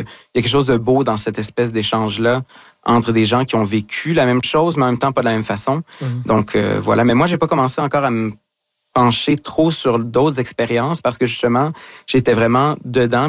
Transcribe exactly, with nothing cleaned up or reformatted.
il y a quelque chose de beau dans cette espèce d'échange-là entre des gens qui ont vécu la même chose, mais en même temps pas de la même façon. Mm-hmm. Donc, euh, voilà. Mais moi, j'ai pas commencé encore à me pencher trop sur d'autres expériences parce que, justement, j'étais vraiment dedans